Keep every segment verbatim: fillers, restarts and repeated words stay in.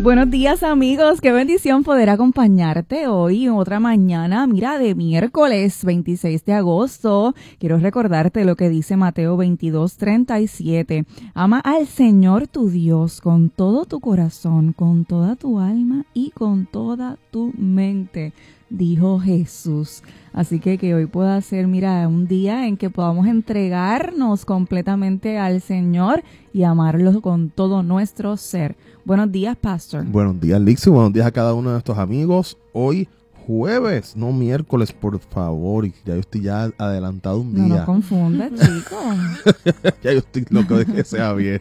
Buenos días, amigos, qué bendición poder acompañarte hoy en otra mañana, mira, de miércoles veintiséis de agosto. Quiero recordarte lo que dice Mateo veintidós, treinta y siete. Ama al Señor tu Dios con todo tu corazón, con toda tu alma y con toda tu mente, dijo Jesús. Así que que hoy pueda ser, mira, un día en que podamos entregarnos completamente al Señor y amarlo con todo nuestro ser. Buenos días, Pastor. Buenos días, Lixi. Buenos días a cada uno de nuestros amigos. Hoy jueves, no miércoles, por favor. Y ya yo estoy ya adelantado un día. No nos confundas, chico. Ya yo estoy loco de que sea bien.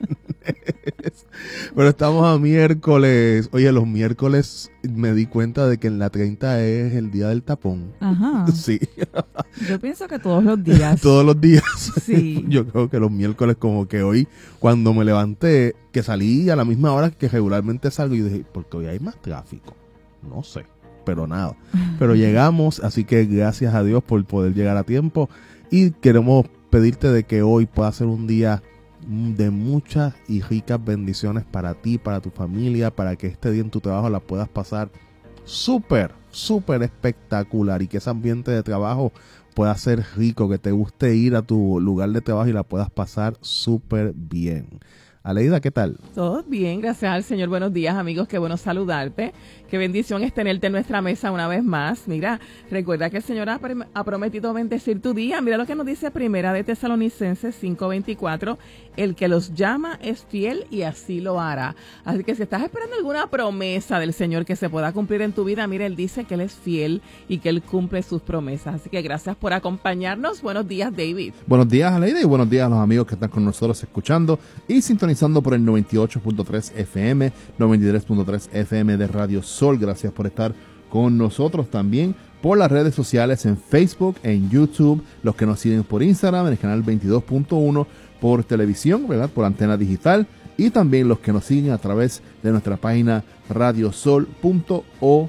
Pero estamos a miércoles. Oye, los miércoles me di cuenta de que en la treinta es el día del tapón. Ajá. Sí. Yo pienso que todos los días. Todos los días. Sí. Yo creo que los miércoles, como que hoy, cuando me levanté, que salí a la misma hora que regularmente salgo, y dije, porque hoy hay más tráfico. No sé, pero nada. Pero llegamos, así que gracias a Dios por poder llegar a tiempo. Y queremos pedirte de que hoy pueda ser un día de muchas y ricas bendiciones para ti, para tu familia, para que este día en tu trabajo la puedas pasar súper, súper espectacular y que ese ambiente de trabajo pueda ser rico, que te guste ir a tu lugar de trabajo y la puedas pasar súper bien. Aleida, ¿qué tal? Todo bien, gracias al Señor. Buenos días, amigos, qué bueno saludarte. Qué bendición es tenerte en nuestra mesa una vez más. Mira, recuerda que el Señor ha, ha prometido bendecir tu día. Mira lo que nos dice Primera de Tesalonicenses cinco veinticuatro. El que los llama es fiel y así lo hará. Así que si estás esperando alguna promesa del Señor que se pueda cumplir en tu vida, mira, Él dice que Él es fiel y que Él cumple sus promesas. Así que gracias por acompañarnos. Buenos días, David. Buenos días, Aleida, y buenos días a los amigos que están con nosotros escuchando y sintonizando por el noventa y ocho punto tres F M, noventa y tres punto tres F M de Radio Sol. Gracias por estar con nosotros también por las redes sociales en Facebook, en YouTube, los que nos siguen por Instagram, en el canal veintidós punto uno, por televisión, ¿verdad? Por antena digital, y también los que nos siguen a través de nuestra página radiosol punto org.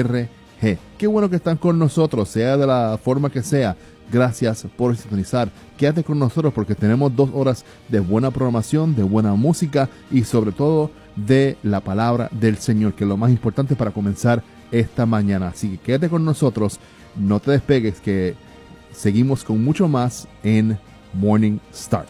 Qué bueno que están con nosotros, sea de la forma que sea. Gracias por sintonizar. Quédate con nosotros porque tenemos dos horas de buena programación, de buena música y sobre todo de la palabra del Señor, que es lo más importante para comenzar esta mañana. Así que quédate con nosotros, no te despegues, que seguimos con mucho más en Morning Start.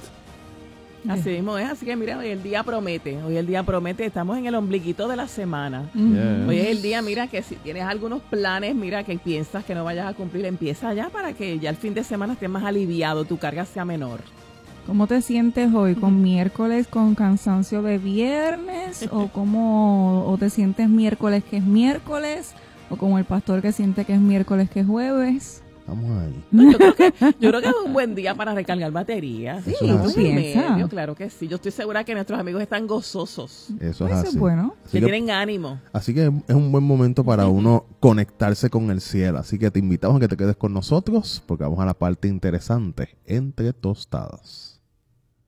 Así mismo es, así que mira, hoy el día promete, hoy el día promete, estamos en el ombliguito de la semana. Yes. Hoy es el día, mira, que si tienes algunos planes, mira, que piensas que no vayas a cumplir, empieza ya para que ya el fin de semana estés más aliviado, tu carga sea menor. ¿Cómo te sientes hoy? ¿Con miércoles, con cansancio de viernes? ¿O cómo, o te sientes miércoles que es miércoles? ¿O como el pastor que siente que es miércoles que es jueves? Vamos ahí. No, yo, creo que, yo creo que es un buen día para recargar baterías. Sí, Eso es ¿tú así. piensas? Medio, claro que sí. Yo estoy segura que nuestros amigos están gozosos, Eso es Eso así. es bueno. Así que que, tienen ánimo. así que es un buen momento para uno conectarse con el cielo. Así que te invitamos a que te quedes con nosotros porque vamos a la parte interesante, entre tostadas.